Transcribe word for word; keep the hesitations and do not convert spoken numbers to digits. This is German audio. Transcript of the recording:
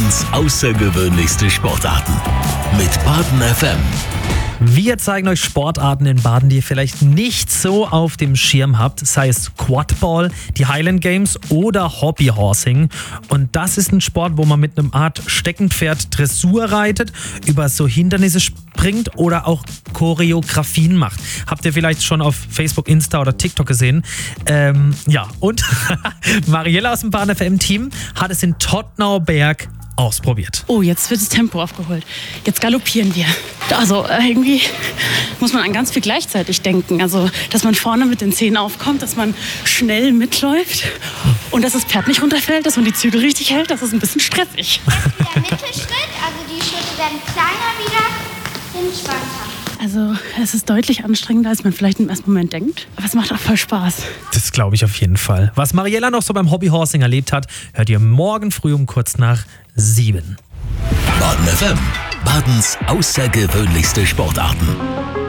Badens außergewöhnlichste Sportarten mit Baden F M. Wir zeigen euch Sportarten in Baden, die ihr vielleicht nicht so auf dem Schirm habt, sei es Quadball, die Highland Games oder Hobbyhorsing. Und das ist ein Sport, wo man mit einem Art Steckenpferd Dressur reitet, über so Hindernisse springt oder auch Choreografien macht. Habt ihr vielleicht schon auf Facebook, Insta oder TikTok gesehen. Ähm, ja, und Mariella aus dem Baden F M-Team hat es in Todtnauer Berg ausprobiert. Oh, jetzt wird das Tempo aufgeholt. Jetzt galoppieren wir. Also äh, irgendwie muss man an ganz viel gleichzeitig denken. Also, dass man vorne mit den Zehen aufkommt, dass man schnell mitläuft und dass das Pferd nicht runterfällt, dass man die Zügel richtig hält. Das ist ein bisschen stressig. Der Mittelschritt, also die Schritte werden kleiner wieder, den schwanker. Also, es ist deutlich anstrengender, als man vielleicht im ersten Moment denkt. Aber es macht auch voll Spaß. Das glaube ich auf jeden Fall. Was Mariella noch so beim Hobbyhorsing erlebt hat, hört ihr morgen früh um kurz nach sieben. Baden F M, Badens außergewöhnlichste Sportarten.